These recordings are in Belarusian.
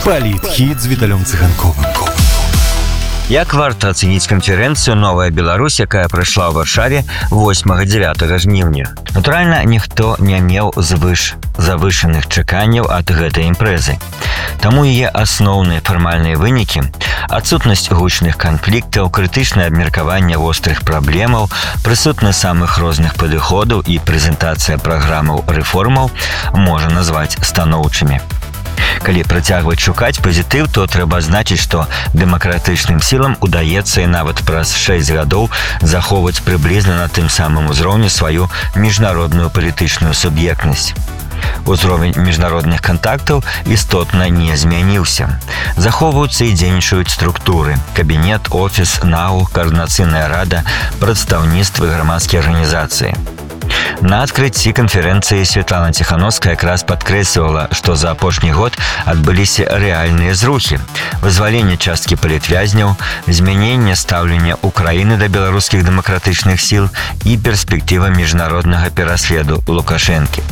Палітхіт з Віталем Цыганковым. Як варта ацэніць канферэнцыю «Новая Беларусь», якая прайшла ў Варшаве 8-9 жніўня? Натуральна, ніхто не меў завышаных чаканняў ад гэтай імпрэзы. Таму яе асноўныя фармальныя вынікі, адсутнасць гучных канфліктаў, крытычнае абмеркаванне вострых праблемаў, прысутнасць самых розных падыходаў і прэзентацыя праграмаў рэформаў можна назваць станоўчымі. Калі працягваць шукаць пазітыў, то трэба адзначыць, што дэмакратычным сілам удаецца і нават праз 6 гадоў захоўваць прыблізна на тым самым узроўні сваю міжнародную палітычную суб'ектнасць. Узровень міжнародных кантактаў істотна не змяніўся. Захоўваюцца і дзейнічаюць структуры: кабінет, офіс, НАУ, каардынацыйная рада, прадстаўніцтвы, грамадскія арганізацыі. На адкрыцці канферэнцыі Святлана Ціхановская якраз падкрэслівала, што за апошні год адбыліся рэальныя зрухі: вызваленне часткі палітвязняў, змяненне стаўлення Украіны да беларускіх дэмакратычных сіл і перспектыва міжнароднага пераследу Лукашэнкі.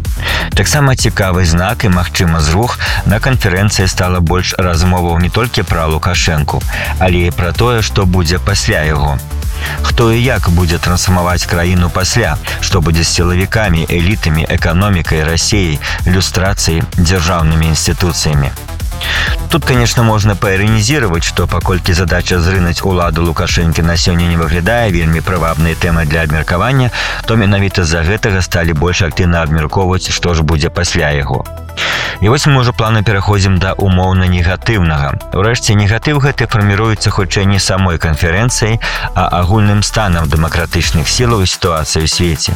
Таксама цікавы знак і, магчыма, зрух, на канферэнцыі стала больш размоваў не толькі пра Лукашэнку, але і пра тое, што будзе пасля яго. Хто і як будзе трансфармаваць краіну пасля, што будзе з сілавікамі, элітамі, эканомікай, Расіяй, люстрацыяй, дзяржаўнымі інстытуцыямі. Тут, конечно, можна паіранізировать, што паколькі задача зрынаць уладу Лукашэнкі на сёння не выглядае вельмі прывабнай тэмай для абмеркавання, то менавіта з-за гэтага сталі больш актыўна абмяркоўваць, што ж будзе пасля яго. І вось мы ўжо плавна пераходзім да умоўна негатыўнага. Урэшце, негатыў гэты фарміруецца хутчэй не самой канферэнцыяй, а агульным станам дэмакратычных сілаў і сітуацыі ў свеце.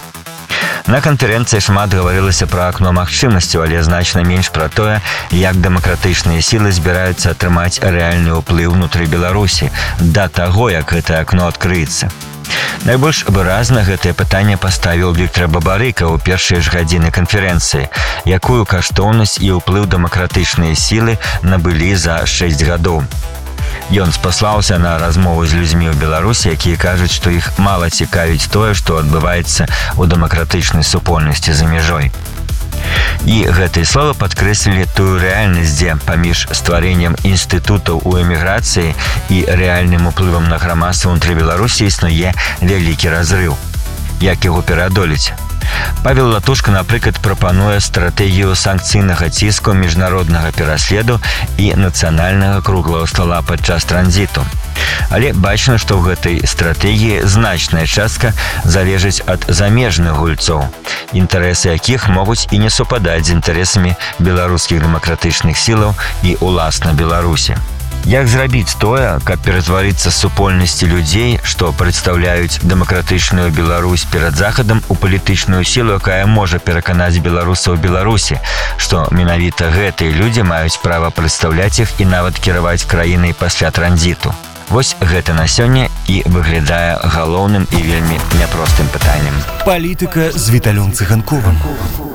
На канферэнцыі шмат гаварылася пра акно магчымасцяў, але значна менш пра тое, як дэмакратычныя сілы збіраюцца атрымаць рэальны ўплыў унутры Беларусі да таго, як гэтае акно адкрыецца. Найбольш выразна гэтае пытанне паставіў Віктор Бабарыка ў першыя ж гадзіны канферэнцыі, якую каштоўнасць і ўплыў дэмакратычныя сілы набылі за 6 гадоў. Ён спаслаўся на размову з людзьмі ў Беларусі, якія кажуць, што іх мала цікавіць тое, што адбываецца ў дэмакратычнай супольнасці за мяжой. І гэтыя словы падкрэслілі тую рэальнасць, дзе паміж стварэннем інстытутаў у эміграцыі і рэальным уплывам на грамадства ўнутры Беларусі існуе вялікі разрыў. Як яго пераадолець? Павел Латушка, напрыклад, прапануе стратэгію санкцыйнага ціску, міжнароднага пераследу і нацыянальнага круглага стала падчас транзіту. Але бачна, што ў гэтай стратэгіі значная частка залежыць ад замежных гульцоў, інтарэсы якіх могуць і не супадаць з інтарэсамі беларускіх дэмакратычных сілаў і уласна Беларусі. Як зрабіць тое, каб ператварыцца з супольнасці людзей, што прадстаўляюць дэмакратычную Беларусь перад Захадам, у палітычную сілу, якая можа пераканаць беларусаў Беларусі, што менавіта гэтыя людзі маюць права прадстаўляць іх і нават кіраваць краінай пасля транзіту. Вось гэта на сёння і выглядае галоўным і вельмі няпростым пытаннем. Палітыка з Віталем Цыганковым.